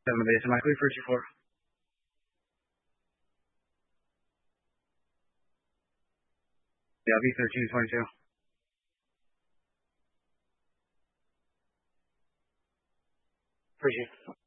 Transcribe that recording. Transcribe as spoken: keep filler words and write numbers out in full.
seven base. Am I clear for two four? Yeah, B thirteen twenty-two. Appreciate it.